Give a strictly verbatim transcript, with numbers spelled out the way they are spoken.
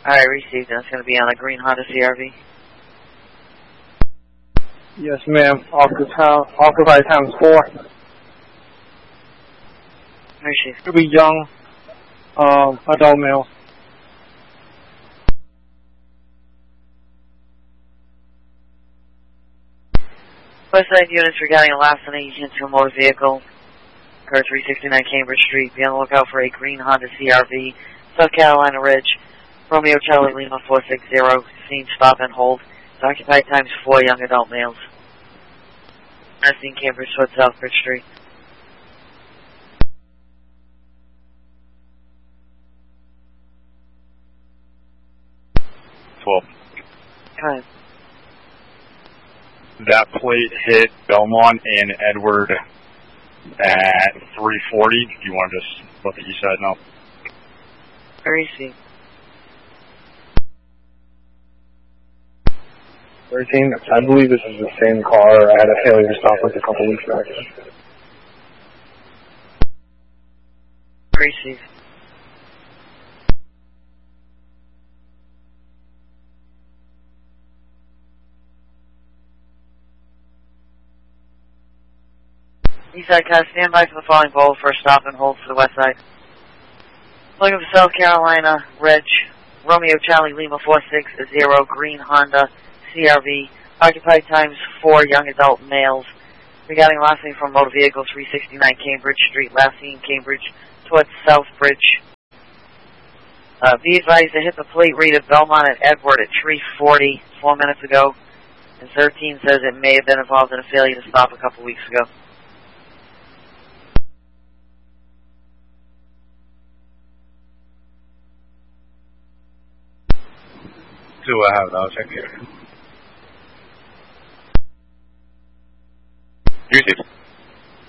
Alright, received. That's going to be on a green Honda C R V. Yes, ma'am. Occupied occupied times four. Received. Could be young, um, adult male. Westside units regarding a larceny into a motor vehicle. Car three sixty-nine Cambridge Street. Be on the lookout for a green Honda C R V. South Carolina Ridge. Romeo Charlie Lima four six zero. Scene stop and hold. Occupied times four young adult males. Last seen Cambridge Foot, South Bridge Street. twelve. Hi. That plate hit Belmont and Edward at three forty. Do you want to just let the east side know? Very easy. thirteen, I believe this is the same car. I had a failure stop like a couple weeks back. Receive. East side car, stand by for the following bowl for a stop and hold for the west side. Looking for South Carolina Ridge. Romeo Charlie Lima four six zero, green Honda C R V. Occupied times four young adult males. Regarding last name from motor vehicle three sixty-nine Cambridge Street, last seen Cambridge towards South Bridge. Uh, be advised to hit the plate read of Belmont and Edward at three forty four minutes ago. And thirteen says it may have been involved in a failure to stop a couple weeks ago. Do I have it? I'll check here. Received.